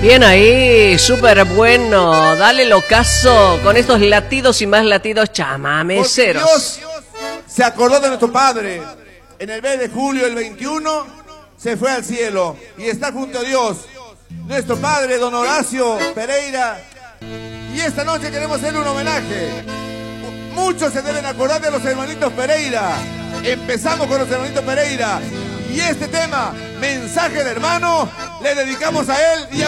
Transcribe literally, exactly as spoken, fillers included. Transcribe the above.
Bien ahí, súper bueno. Dale el ocaso con estos latidos y más latidos chamameceros. Dios se acordó de nuestro Padre. En el mes de julio, el veintiuno, se fue al cielo y está junto a Dios. Nuestro Padre, don Horacio Pereira. Y esta noche queremos hacerle un homenaje. Muchos se deben acordar de los hermanitos Pereira. Empezamos con los hermanitos Pereira. Y este tema, Mensaje de Hermano, le dedicamos a él y a